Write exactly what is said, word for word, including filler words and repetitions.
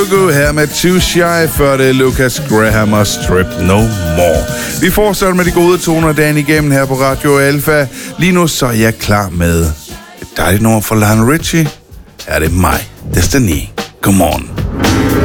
Her med Too Shy, før det er Lucas Graham og Strip No More. Vi fortsætter med de gode toner dagen igennem her på Radio Alpha. Lige nu så er jeg klar med et dejligt nummer fra Lionel Richie. Her er det mig, Destiny. Come on.